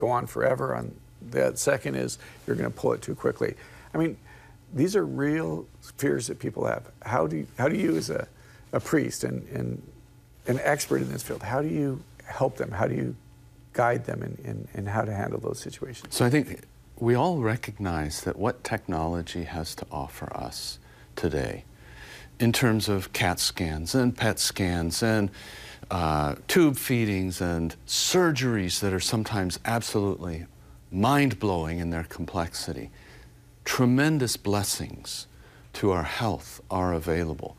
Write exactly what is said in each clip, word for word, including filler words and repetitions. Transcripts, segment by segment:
go on forever. On that second is you're going to pull it too quickly. I mean, these are real fears that people have. How do you, how do you as a, a priest and, and an expert in this field, how do you help them? How do you guide them in, in, in how to handle those situations? So I think we all recognize that what technology has to offer us today in terms of CAT scans and PET scans and uh, tube feedings and surgeries that are sometimes absolutely mind-blowing in their complexity. Tremendous blessings to our health are available.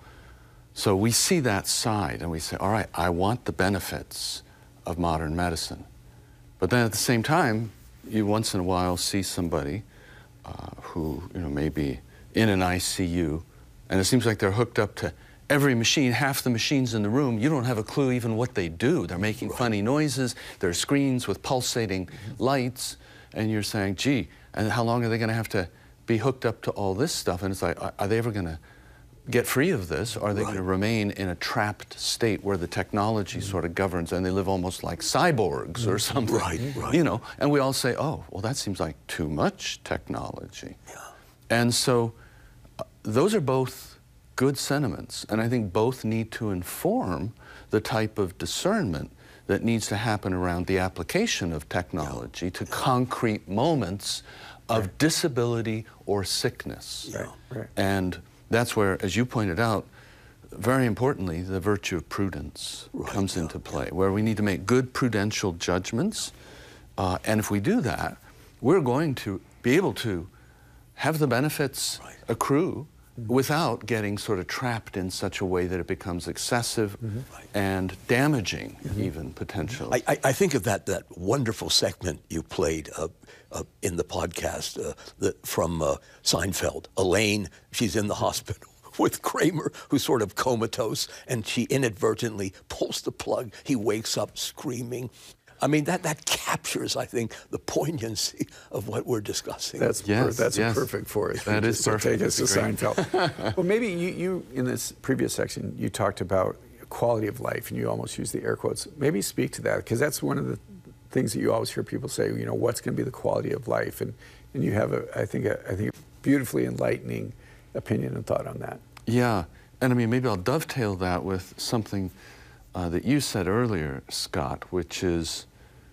So we see that side and we say, all right, I want the benefits of modern medicine. But then at the same time, you once in a while see somebody uh, who, you know, may be in an I C U, and it seems like they're hooked up to every machine, half the machines in the room. You don't have a clue even what they do. They're making right. funny noises. There are screens with pulsating mm-hmm. lights, and you're saying, gee, and how long are they going to have to be hooked up to all this stuff? And it's like, are they ever going to get free of this? Or are they right. going to remain in a trapped state where the technology mm-hmm. sort of governs and they live almost like cyborgs mm-hmm. or something? Right, right. You know, and we all say, oh, well, that seems like too much technology. Yeah. And so uh, those are both good sentiments, and I think both need to inform the type of discernment that needs to happen around the application of technology to concrete moments of right. disability or sickness. Yeah. Right. And that's where, as you pointed out, very importantly, the virtue of prudence right. comes yeah. into play, where we need to make good prudential judgments. Uh, and if we do that, we're going to be able to have the benefits right. accrue mm-hmm. without getting sort of trapped in such a way that it becomes excessive mm-hmm. and damaging, mm-hmm. even potentially. I, I think of that, that wonderful segment you played uh, uh, in the podcast uh, the, from uh, Seinfeld. Elaine, she's in the hospital with Kramer, who's sort of comatose, and she inadvertently pulls the plug. He wakes up screaming. I mean, that, that captures, I think, the poignancy of what we're discussing. That's, yes, per that's yes. perfect for us. That is perfect. Take us to Seinfeld. Well, maybe you, you, in this previous section, you talked about quality of life, and you almost used the air quotes. Maybe speak to that, because that's one of the things that you always hear people say, you know, what's going to be the quality of life? And, and you have, a, I think, a, I think, a beautifully enlightening opinion and thought on that. Yeah, and I mean, maybe I'll dovetail that with something uh, that you said earlier, Scott, which is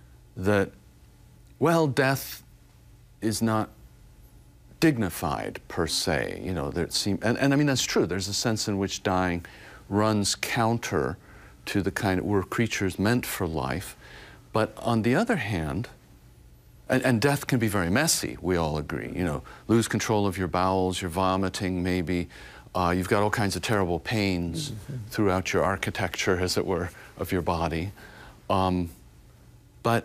that, well, death is not dignified per se. You know, there seem, and, and I mean, that's true. There's a sense in which dying runs counter to the kind of, we're creatures meant for life. But on the other hand, and, and death can be very messy, we all agree. You know, lose control of your bowels, you're vomiting maybe, uh, you've got all kinds of terrible pains mm-hmm. throughout your architecture, as it were, of your body. Um, but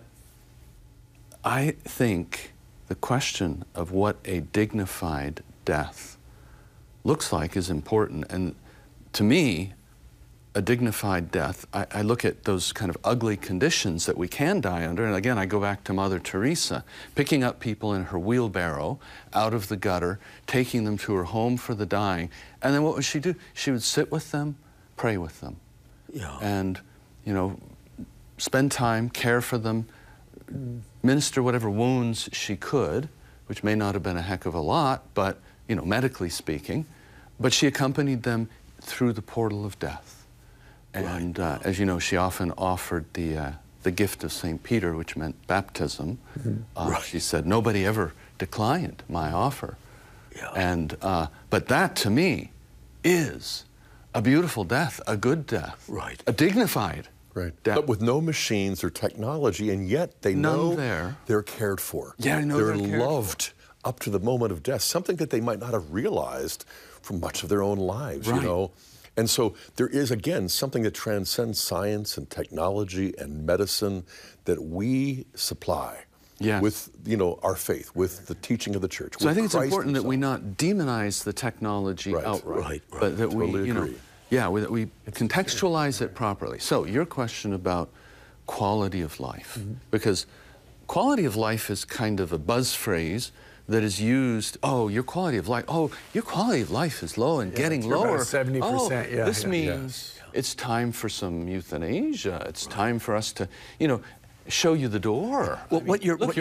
I think the question of what a dignified death looks like is important. And to me, a dignified death, I, I look at those kind of ugly conditions that we can die under. And again, I go back to Mother Teresa, picking up people in her wheelbarrow out of the gutter, taking them to her home for the dying. And then what would she do? She would sit with them, pray with them. Yeah. And, you know, spend time, care for them, minister whatever wounds she could, which may not have been a heck of a lot, but, you know, medically speaking. But she accompanied them through the portal of death. And uh, as you know, she often offered the, uh, the gift of Saint Peter, which meant baptism. Mm-hmm. uh, right. She said, nobody ever declined my offer. Yeah. And, uh, but that, to me, is a beautiful death, a good death, right. a dignified Right. death. But with no machines or technology, and yet they None know there. they're cared for. Yeah, I know they're, they're cared loved for. Up to the moment of death, something that they might not have realized for much of their own lives, right. you know? And so there is, again, something that transcends science and technology and medicine that we supply yes. with, you know, our faith, with the teaching of the church. So I think Christ it's important himself. that we not demonize the technology right. outright, right, right. but that Totally we, you know, agree. yeah, we, that we contextualize it properly. So your question about quality of life, mm-hmm. because quality of life is kind of a buzz phrase that is used, oh, your quality of life, oh, your quality of life is low and yeah, getting you're lower. About seventy percent, oh, yeah. This yeah, means yes. it's time for some euthanasia. It's right. time for us to, you know, show you the door. Well, I mean, what you're, look, what you're